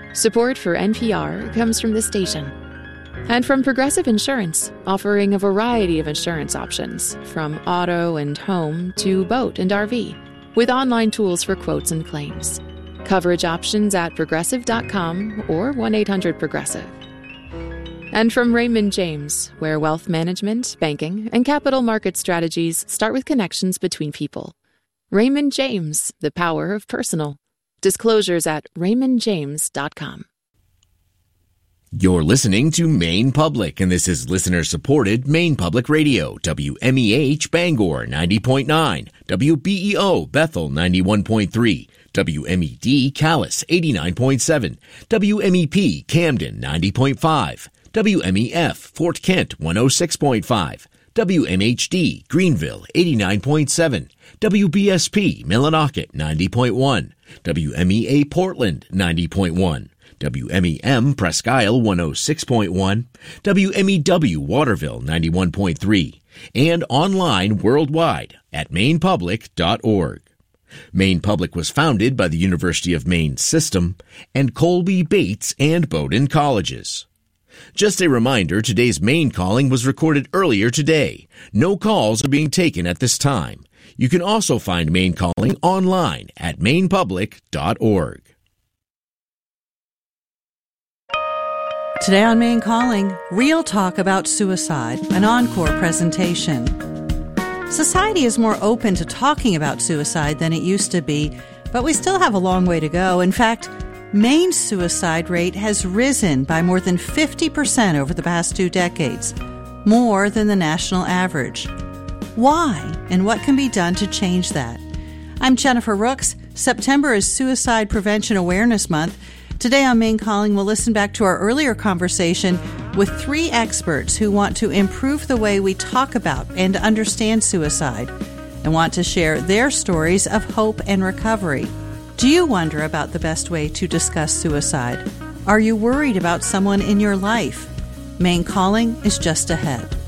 Support for NPR comes from this station and from Progressive Insurance, offering a variety of insurance options from auto and home to boat and RV, with online tools for quotes and claims. Coverage options at progressive.com or 1-800-PROGRESSIVE. And from Raymond James, where wealth management, banking, and capital market strategies start with connections between people. Raymond James, the power of personal. Disclosures at raymondjames.com. You're listening to Maine Public, and this is listener-supported Maine Public Radio, WMEH Bangor 90.9, WBEO Bethel 91.3, WMED Calais 89.7, WMEP Camden 90.5, WMEF Fort Kent 106.5, WMHD Greenville 89.7, WBSP Millinocket 90.1, WMEA Portland 90.1, WMEM Presque Isle 106.1, WMEW Waterville 91.3, and online worldwide at mainepublic.org. Maine Public was founded by the University of Maine System and Colby, Bates, and Bowdoin Colleges. Just a reminder, today's Maine Calling was recorded earlier today. No calls are being taken at this time. You can also find Maine Calling online at mainepublic.org. Today on Maine Calling, real talk about suicide, an encore presentation. Society is more open to talking about suicide than it used to be, but we still have a long way to go. In fact, Maine's suicide rate has risen by more than 50% over the past 2 decades, more than the national average. Why, and what can be done to change that? I'm Jennifer Rooks. September is Suicide Prevention Awareness Month. Today on Maine Calling, we'll listen back to our earlier conversation with 3 experts who want to improve the way we talk about and understand suicide and want to share their stories of hope and recovery. Do you wonder about the best way to discuss suicide? Are you worried about someone in your life? Maine Calling is just ahead.